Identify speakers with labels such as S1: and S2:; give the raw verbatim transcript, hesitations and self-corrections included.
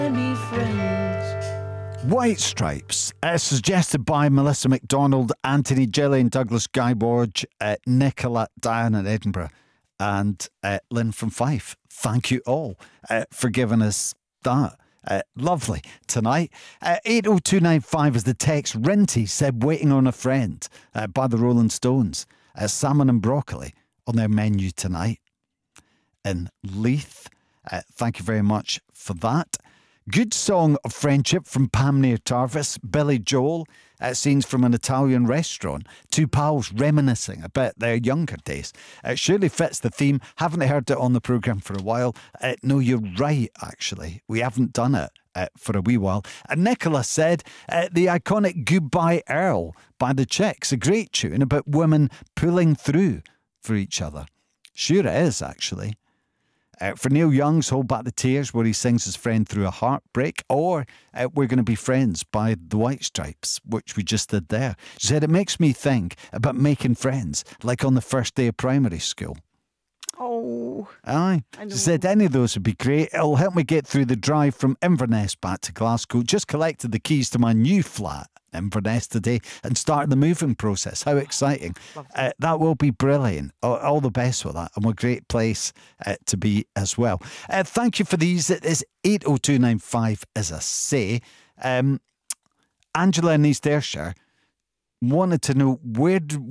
S1: Any friends?
S2: White Stripes, uh, suggested by Melissa McDonald, Anthony, Gillian, Douglas, Guy Borge, uh, Nicola, Diane in Edinburgh, and uh, Lynn from Fife. Thank you all uh, for giving us that. Uh, lovely tonight. Uh, eight oh two nine five is the text. Rinty said Waiting on a Friend uh, by the Rolling Stones. Uh, salmon and broccoli on their menu tonight in Leith. Uh, thank you very much for that. Good Song of Friendship from Pam near Tarvis. Billy Joel, uh, scenes from an Italian restaurant. Two pals reminiscing about their younger days. It surely fits the theme. Haven't heard it on the programme for a while. Uh, no, you're right, actually. We haven't done it uh, for a wee while. And Nicola said uh, the iconic Goodbye Earl by the Chicks. A great tune about women pulling through for each other. Sure it is, actually. Uh, for Neil Young's Hold Back the Tears, where he sings his friend through a heartbreak, or uh, We're Gonna Be Friends by the White Stripes, which we just did there. She said, it makes me think about making friends, like on the first day of primary school.
S1: Oh.
S2: Aye.
S1: I know.
S2: She said any of those would be great. It'll help me get through the drive from Inverness back to Glasgow. Just collected the keys to my new flat in Inverness today and started the moving process. How exciting. Uh, that will be brilliant. All, all the best with that. And what a great place uh, to be as well. Uh, thank you for these. It is eight oh two nine five, as I say. Um, Angela in East Ayrshire wanted to know where...